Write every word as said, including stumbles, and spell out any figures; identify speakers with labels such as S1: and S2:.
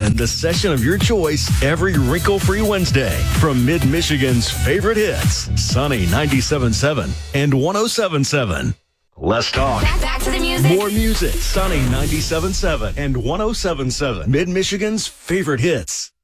S1: and the session of your choice every wrinkle-free Wednesday from Mid-Michigan's favorite hits, Sunny ninety-seven point seven and one oh seven point seven. Less talk.
S2: Back, back to the music.
S1: More music. Sunny ninety-seven point seven and one oh seven point seven. Mid-Michigan's favorite hits.